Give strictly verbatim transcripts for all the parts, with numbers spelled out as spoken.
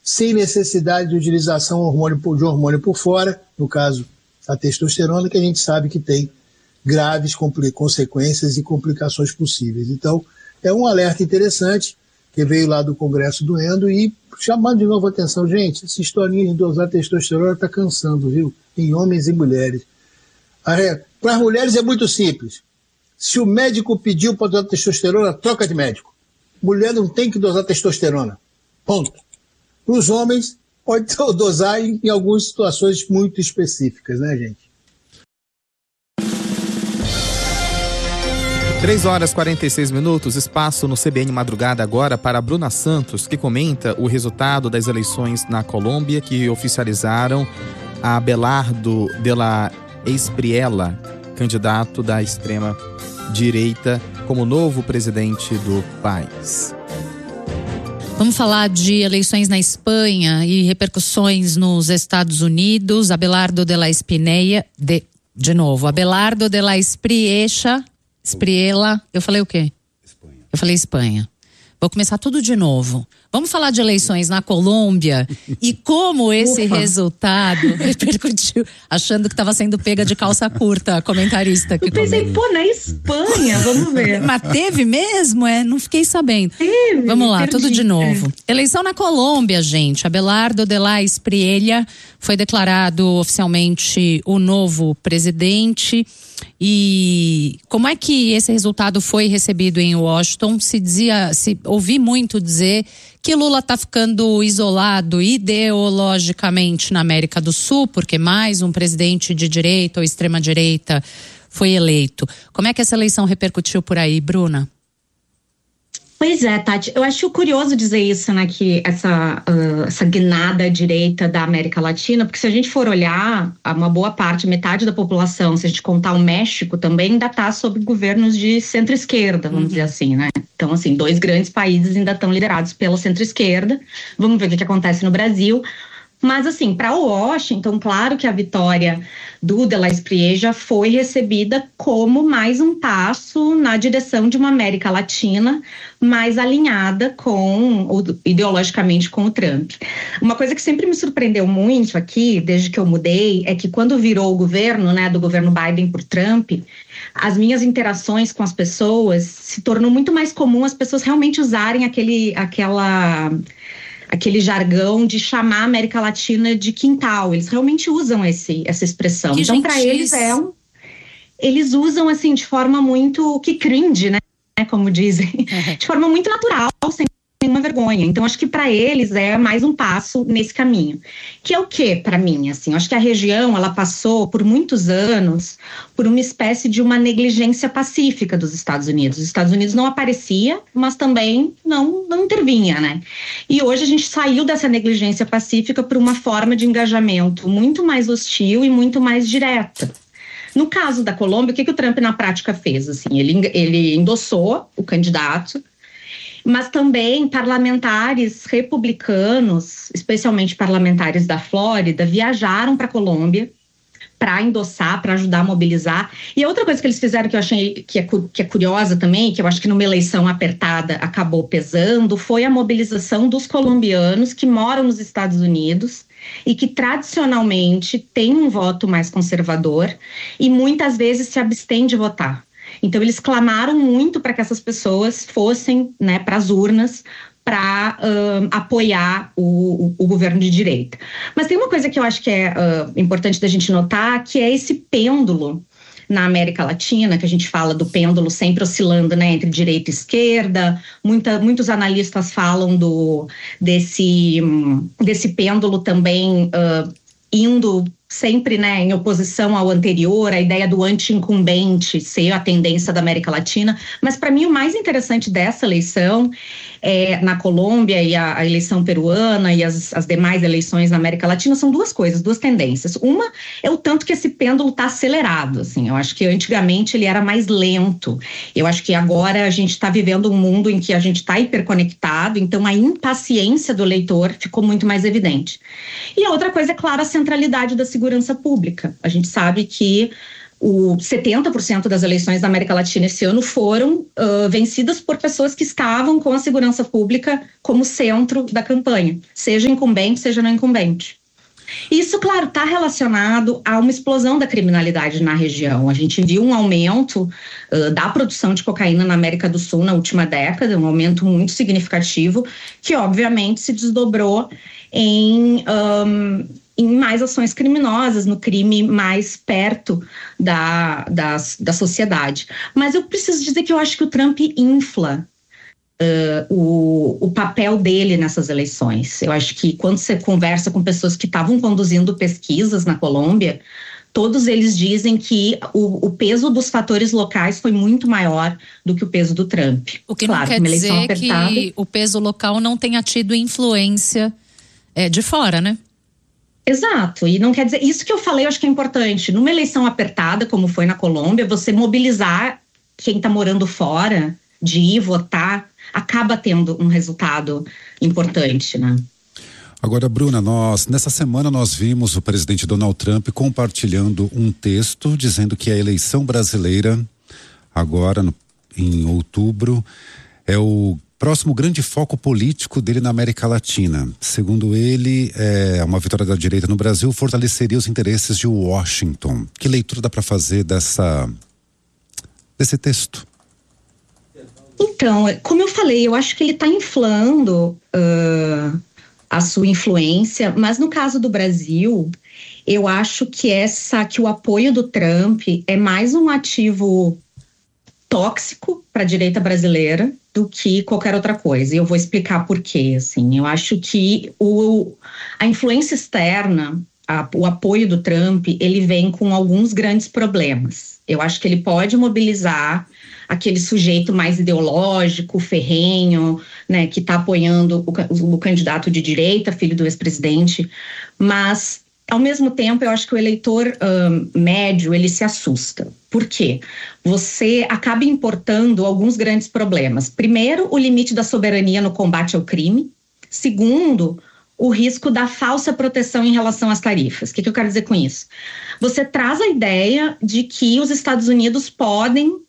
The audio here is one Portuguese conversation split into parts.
sem necessidade de utilização de hormônio por fora, no caso a testosterona, que a gente sabe que tem graves consequências e complicações possíveis. Então, é um alerta interessante que veio lá do Congresso do Endo e chamando de novo a atenção, gente, essa historinha de dosar testosterona está cansando, viu? Em homens e mulheres. Para as mulheres é muito simples. Se o médico pediu para dosar testosterona, troca de médico. Mulher não tem que dosar testosterona. Ponto. Para os homens, pode dosar em, em algumas situações muito específicas, né, gente? três horas e quarenta e seis minutos, espaço no C B N Madrugada agora para a Bruna Santos, que comenta o resultado das eleições na Colômbia, que oficializaram a Abelardo de la Espriella, candidato da extrema-direita, como novo presidente do país. Vamos falar de eleições na Espanha e repercussões nos Estados Unidos. Abelardo de la Espineia, de, de novo, Abelardo de la Espriella, Espriella, eu falei o quê? Espanha. Eu falei Espanha. Vou começar tudo de novo. Vamos falar de eleições na Colômbia e como esse Ufa. resultado repercutiu, achando que estava sendo pega de calça curta, a comentarista. Que eu pensei, comenta. pô, na Espanha, vamos ver. Mas teve mesmo? É, não fiquei sabendo. Teve, vamos lá, perdi. tudo de novo. É. Eleição na Colômbia, gente. Abelardo de la Espriella foi declarado oficialmente o novo presidente. E como é que esse resultado foi recebido em Washington? Se dizia, se ouvi muito dizer que Lula está ficando isolado ideologicamente na América do Sul, porque mais um presidente de direita ou extrema-direita foi eleito. Como é que essa eleição repercutiu por aí, Bruna? Pois é, Tati, eu acho curioso dizer isso, né, que essa, uh, essa guinada à direita da América Latina, porque se a gente for olhar, uma boa parte, metade da população, se a gente contar o México também, ainda está sob governos de centro-esquerda, vamos uhum. dizer assim, né? Então, assim, dois grandes países ainda estão liderados pela centro-esquerda. Vamos ver o que, que acontece no Brasil. Mas, assim, para Washington, claro que a vitória do de la Espriella foi recebida como mais um passo na direção de uma América Latina mais alinhada com, ideologicamente, com o Trump. Uma coisa que sempre me surpreendeu muito aqui, desde que eu mudei, é que quando virou o governo, né, do governo Biden por Trump, as minhas interações com as pessoas se tornou muito mais comum as pessoas realmente usarem aquele, aquela... aquele jargão de chamar a América Latina de quintal. Eles realmente usam esse, essa expressão. Que então, para eles é um... Eles usam, assim, de forma muito... que cringe, né? Como dizem. Uhum. De forma muito natural, sem nenhuma vergonha. Então, acho que para eles é mais um passo nesse caminho. Que é o quê, para mim? Assim, acho que a região, ela passou por muitos anos por uma espécie de uma negligência pacífica dos Estados Unidos. Os Estados Unidos não aparecia, mas também não, não intervinha, né? E hoje a gente saiu dessa negligência pacífica por uma forma de engajamento muito mais hostil e muito mais direta. No caso da Colômbia, o que, que o Trump na prática fez? Assim, ele, ele endossou o candidato, mas também parlamentares republicanos, especialmente parlamentares da Flórida, viajaram para a Colômbia para endossar, para ajudar a mobilizar. E a outra coisa que eles fizeram que eu achei que é, que é curiosa também, que eu acho que numa eleição apertada acabou pesando, foi a mobilização dos colombianos que moram nos Estados Unidos e que tradicionalmente têm um voto mais conservador e muitas vezes se abstêm de votar. Então, eles clamaram muito para que essas pessoas fossem, né, para as urnas para uh, apoiar o, o, o governo de direita. Mas tem uma coisa que eu acho que é uh, importante da gente notar, que é esse pêndulo na América Latina, que a gente fala do pêndulo sempre oscilando, né, entre direita e esquerda. Muita, muitos analistas falam do, desse, desse pêndulo também uh, indo sempre, né, em oposição ao anterior, a ideia do anti-incumbente ser a tendência da América Latina. Mas, para mim, o mais interessante dessa eleição é, na Colômbia e a, a eleição peruana e as, as demais eleições na América Latina são duas coisas, duas tendências. Uma é o tanto que esse pêndulo está acelerado, assim. Eu acho que antigamente ele era mais lento. Eu acho que agora a gente está vivendo um mundo em que a gente está hiperconectado, então a impaciência do eleitor ficou muito mais evidente. E a outra coisa é, claro, a centralidade da segurança pública. A gente sabe que o setenta por cento das eleições da América Latina esse ano foram uh, vencidas por pessoas que estavam com a segurança pública como centro da campanha, seja incumbente, seja não incumbente. Isso, claro, está relacionado a uma explosão da criminalidade na região. A gente viu um aumento uh, da produção de cocaína na América do Sul na última década, um aumento muito significativo, que obviamente se desdobrou em... Um, em mais ações criminosas, no crime mais perto da, da, da sociedade. Mas eu preciso dizer que eu acho que o Trump infla uh, o, o papel dele nessas eleições. Eu acho que quando você conversa com pessoas que estavam conduzindo pesquisas na Colômbia, todos eles dizem que o, o peso dos fatores locais foi muito maior do que o peso do Trump. O que claro, não quer dizer apertada, que o peso local não tenha tido influência é, de fora, né? Exato, e não quer dizer, isso que eu falei, eu acho que é importante, numa eleição apertada, como foi na Colômbia, você mobilizar quem está morando fora de ir votar, acaba tendo um resultado importante, né? Agora, Bruna, nós, nessa semana nós vimos o presidente Donald Trump compartilhando um texto dizendo que a eleição brasileira, agora no, em outubro, é o próximo grande foco político dele na América Latina. Segundo ele, é, uma vitória da direita no Brasil fortaleceria os interesses de Washington. Que leitura dá para fazer dessa, desse texto? Então, como eu falei, eu acho que ele está inflando uh, a sua influência, mas no caso do Brasil, eu acho que, essa, que o apoio do Trump é mais um ativo tóxico para a direita brasileira do que qualquer outra coisa. E eu vou explicar por quê. Assim, eu acho que o, a influência externa, a, o apoio do Trump, ele vem com alguns grandes problemas. Eu acho que ele pode mobilizar aquele sujeito mais ideológico, ferrenho, né, que está apoiando o, o candidato de direita, filho do ex-presidente, mas ao mesmo tempo, eu acho que o eleitor um, médio, ele se assusta. Por quê? Você acaba importando alguns grandes problemas. Primeiro, o limite da soberania no combate ao crime. Segundo, o risco da falsa proteção em relação às tarifas. O que, que eu quero dizer com isso? Você traz a ideia de que os Estados Unidos podem uh,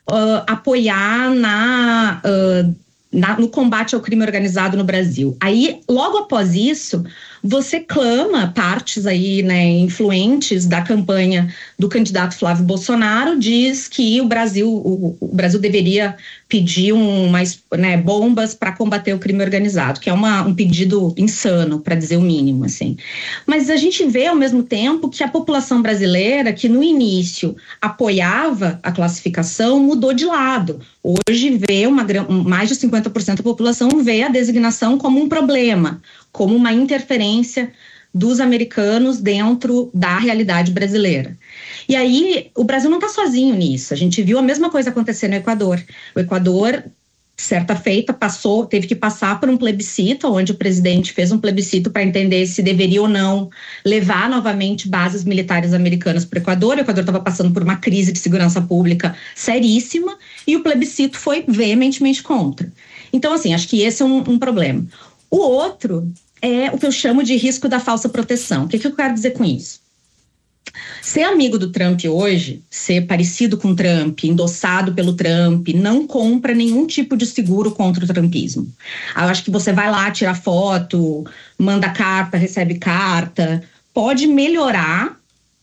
apoiar na... Uh, Na, no combate ao crime organizado no Brasil. Aí, logo após isso, você clama, partes aí, né, influentes da campanha do candidato Flávio Bolsonaro, diz que o Brasil, o, o Brasil deveria pedir um, mais, né, bombas para combater o crime organizado, que é uma, um pedido insano, para dizer o mínimo, assim. Mas a gente vê, ao mesmo tempo, que a população brasileira, que no início apoiava a classificação, mudou de lado. Hoje vê uma, mais de cinquenta por cento da população vê a designação como um problema, como uma interferência dos americanos dentro da realidade brasileira. E aí, o Brasil não está sozinho nisso. A gente viu a mesma coisa acontecer no Equador. O Equador, certa feita, passou, teve que passar por um plebiscito, onde o presidente fez um plebiscito para entender se deveria ou não levar novamente bases militares americanas para o Equador. O Equador estava passando por uma crise de segurança pública seríssima e o plebiscito foi veementemente contra. Então, assim, acho que esse é um, um problema. O outro é o que eu chamo de risco da falsa proteção. O que, que eu quero dizer com isso? Ser amigo do Trump hoje, ser parecido com o Trump, endossado pelo Trump, não compra nenhum tipo de seguro contra o trumpismo. Eu acho que você vai lá tirar foto, manda carta, recebe carta, pode melhorar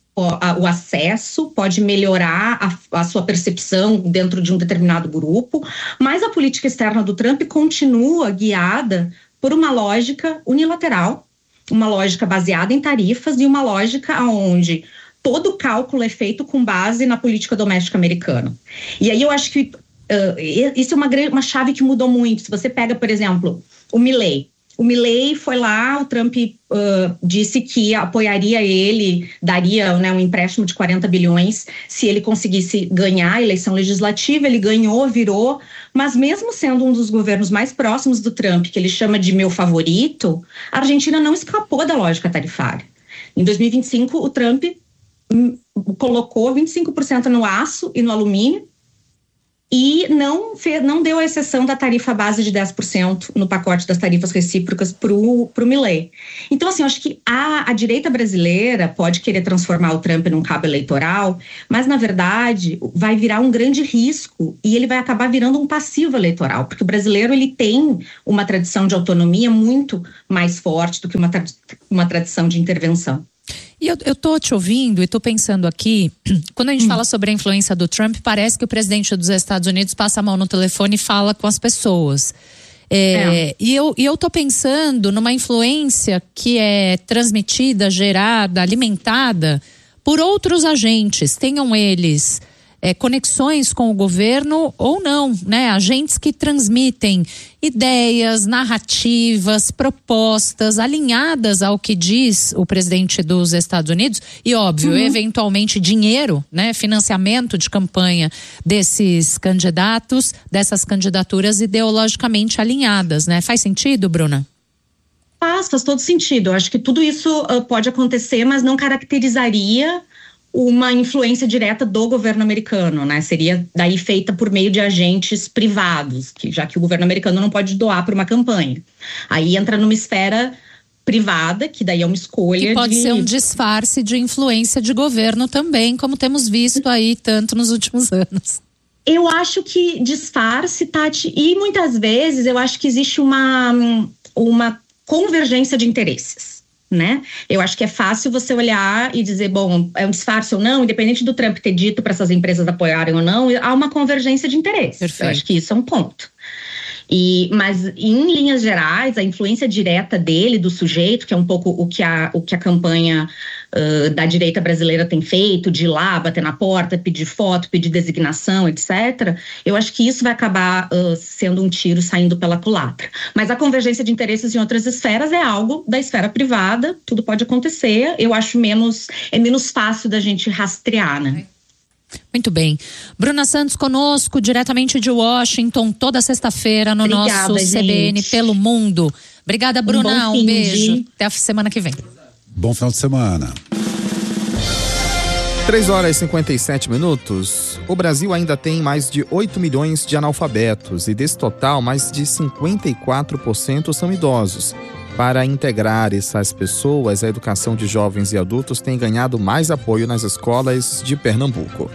o acesso, pode melhorar a, a sua percepção dentro de um determinado grupo, mas a política externa do Trump continua guiada por uma lógica unilateral, uma lógica baseada em tarifas e uma lógica onde todo o cálculo é feito com base na política doméstica americana. E aí eu acho que uh, isso é uma, uma chave que mudou muito. Se você pega, por exemplo, o Milley. O Milley foi lá, o Trump uh, disse que apoiaria ele, daria, né, um empréstimo de quarenta bilhões se ele conseguisse ganhar a eleição legislativa. Ele ganhou, virou, mas mesmo sendo um dos governos mais próximos do Trump, que ele chama de meu favorito, a Argentina não escapou da lógica tarifária. Em dois mil e vinte e cinco, o Trump hum, colocou vinte e cinco por cento no aço e no alumínio, e não, fez, não deu a exceção da tarifa base de dez por cento no pacote das tarifas recíprocas para o Milei. Então, assim, eu acho que a, a direita brasileira pode querer transformar o Trump num cabo eleitoral, mas, na verdade, vai virar um grande risco e ele vai acabar virando um passivo eleitoral, porque o brasileiro ele tem uma tradição de autonomia muito mais forte do que uma, uma tradição de intervenção. E eu, eu tô te ouvindo e tô pensando aqui, quando a gente hum. fala sobre a influência do Trump, parece que o presidente dos Estados Unidos passa a mão no telefone e fala com as pessoas. É, é. E, eu, e eu tô pensando numa influência que é transmitida, gerada, alimentada por outros agentes, tenham eles é, conexões com o governo ou não, né? Agentes que transmitem ideias, narrativas, propostas alinhadas ao que diz o presidente dos Estados Unidos e, óbvio, uhum. eventualmente dinheiro, né? Financiamento de campanha desses candidatos, dessas candidaturas ideologicamente alinhadas, né? Faz sentido, Bruna? Faz, faz todo sentido. Eu acho que tudo isso uh, pode acontecer, mas não caracterizaria uma influência direta do governo americano, né? Seria daí feita por meio de agentes privados, que, já que o governo americano não pode doar para uma campanha. Aí entra numa esfera privada, que daí é uma escolha. Que pode de... ser um disfarce de influência de governo também, como temos visto aí tanto nos últimos anos. Eu acho que disfarce, Tati, e muitas vezes eu acho que existe uma, uma convergência de interesses. Né? Eu acho que é fácil você olhar e dizer, bom, é um disfarce ou não, independente do Trump ter dito para essas empresas apoiarem ou não, há uma convergência de interesses. Perfeito. Eu acho que isso é um ponto. E, mas, em linhas gerais, a influência direta dele, do sujeito, que é um pouco o que a, o que a campanha uh, da direita brasileira tem feito, de ir lá, bater na porta, pedir foto, pedir designação, etcétera, eu acho que isso vai acabar uh, sendo um tiro saindo pela culatra. Mas a convergência de interesses em outras esferas é algo da esfera privada, tudo pode acontecer, eu acho menos, é menos fácil da gente rastrear, né? Muito bem. Bruna Santos conosco, diretamente de Washington, toda sexta-feira no Obrigada, nosso C B N gente. Pelo Mundo. Obrigada, Bruna. Um, um beijo. De... Até a semana que vem. Bom final de semana. três horas e cinquenta e sete minutos. O Brasil ainda tem mais de oito milhões de analfabetos e desse total, mais de cinquenta e quatro por cento são idosos. Para integrar essas pessoas, a educação de jovens e adultos tem ganhado mais apoio nas escolas de Pernambuco.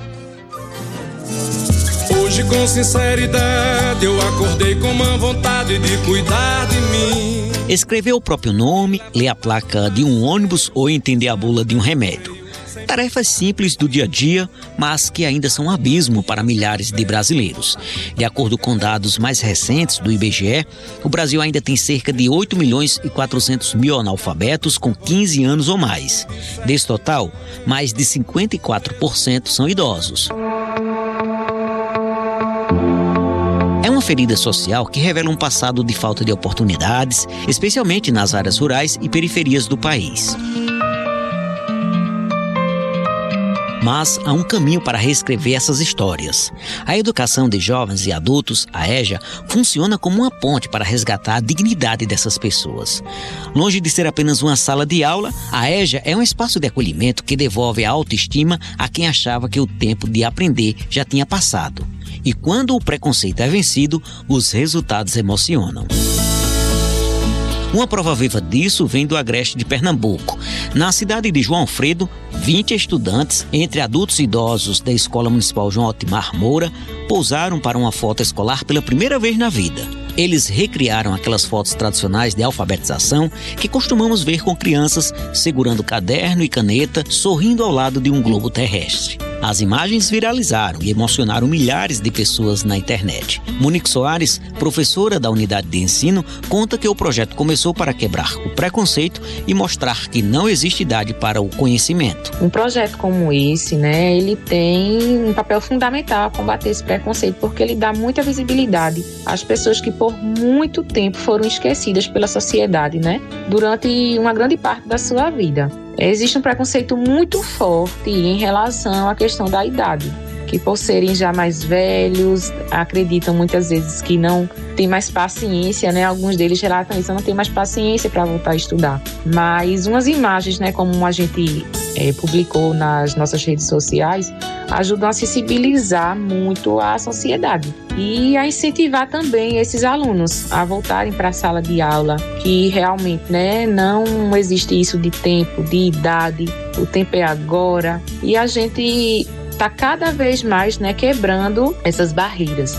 Hoje, com sinceridade, eu acordei com uma vontade de cuidar de mim. Escrever o próprio nome, ler a placa de um ônibus ou entender a bula de um remédio. Tarefas simples do dia a dia, mas que ainda são um abismo para milhares de brasileiros. De acordo com dados mais recentes do I B G E, o Brasil ainda tem cerca de oito milhões e quatrocentos mil analfabetos com quinze anos ou mais. Desse total, mais de cinquenta e quatro por cento são idosos. É uma ferida social que revela um passado de falta de oportunidades, especialmente nas áreas rurais e periferias do país. Mas há um caminho para reescrever essas histórias. A educação de jovens e adultos, a EJA, funciona como uma ponte para resgatar a dignidade dessas pessoas. Longe de ser apenas uma sala de aula, a EJA é um espaço de acolhimento que devolve a autoestima a quem achava que o tempo de aprender já tinha passado. E quando o preconceito é vencido, os resultados emocionam. Uma prova viva disso vem do Agreste de Pernambuco. Na cidade de João Alfredo, vinte estudantes, entre adultos e idosos da Escola Municipal João Otimar Moura, pousaram para uma foto escolar pela primeira vez na vida. Eles recriaram aquelas fotos tradicionais de alfabetização que costumamos ver com crianças segurando caderno e caneta, sorrindo ao lado de um globo terrestre. As imagens viralizaram e emocionaram milhares de pessoas na internet. Monique Soares, professora da unidade de ensino, conta que o projeto começou para quebrar o preconceito e mostrar que não existe idade para o conhecimento. Um projeto como esse, né, ele tem um papel fundamental a combater esse preconceito, porque ele dá muita visibilidade às pessoas que por muito tempo foram esquecidas pela sociedade, né, durante uma grande parte da sua vida. Existe um preconceito muito forte em relação à questão da idade, que por serem já mais velhos, acreditam muitas vezes que não tem mais paciência, né? Alguns deles relatam isso, não tem mais paciência para voltar a estudar. Mas umas imagens, né, como a gente é, publicou nas nossas redes sociais, ajudam a sensibilizar muito a sociedade e a incentivar também esses alunos a voltarem para a sala de aula, que realmente, né, não existe isso de tempo, de idade, o tempo é agora, e a gente está cada vez mais, né, quebrando essas barreiras.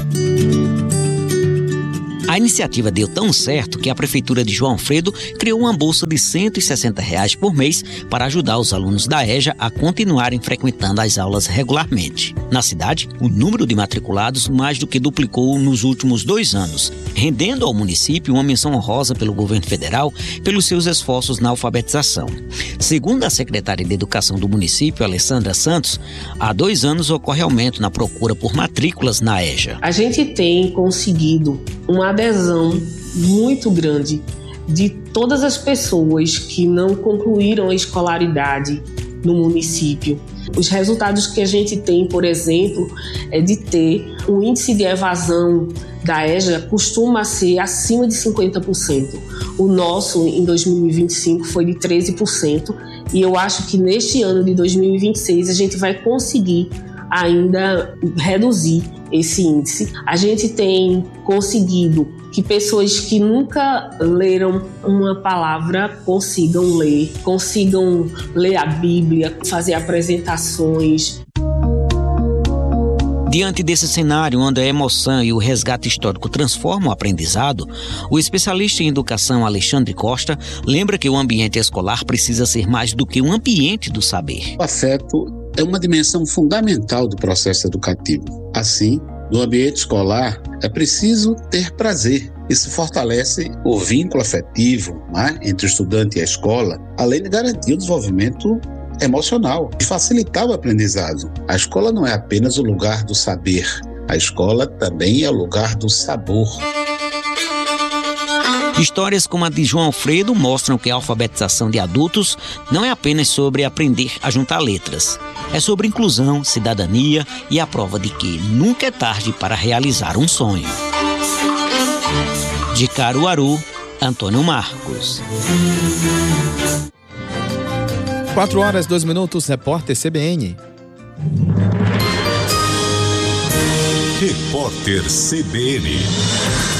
A iniciativa deu tão certo que a Prefeitura de João Alfredo criou uma bolsa de cento e sessenta reais por mês para ajudar os alunos da EJA a continuarem frequentando as aulas regularmente. Na cidade, o número de matriculados mais do que duplicou nos últimos dois anos, rendendo ao município uma menção honrosa pelo governo federal pelos seus esforços na alfabetização. Segundo a secretária de Educação do município, Alessandra Santos, há dois anos ocorre aumento na procura por matrículas na EJA. A gente tem conseguido uma adesão muito grande de todas as pessoas que não concluíram a escolaridade no município. Os resultados que a gente tem, por exemplo, é de ter um índice de evasão da EJA costuma ser acima de cinquenta por cento. O nosso, em dois mil e vinte e cinco, foi de treze por cento e eu acho que neste ano de dois mil e vinte e seis a gente vai conseguir ainda reduzir esse índice. A gente tem conseguido que pessoas que nunca leram uma palavra consigam ler, consigam ler a Bíblia, fazer apresentações. Diante desse cenário onde a emoção e o resgate histórico transformam o aprendizado, o especialista em educação Alexandre Costa lembra que o ambiente escolar precisa ser mais do que um ambiente do saber. O afeto é uma dimensão fundamental do processo educativo. Assim, no ambiente escolar, é preciso ter prazer. Isso fortalece o vínculo afetivo, né, entre o estudante e a escola, além de garantir o desenvolvimento emocional e facilitar o aprendizado. A escola não é apenas o lugar do saber, a escola também é o lugar do sabor. Histórias como a de João Alfredo mostram que a alfabetização de adultos não é apenas sobre aprender a juntar letras. É sobre inclusão, cidadania e a prova de que nunca é tarde para realizar um sonho. De Caruaru, Antônio Marcos. Quatro horas, dois minutos, repórter C B N. Repórter C B N.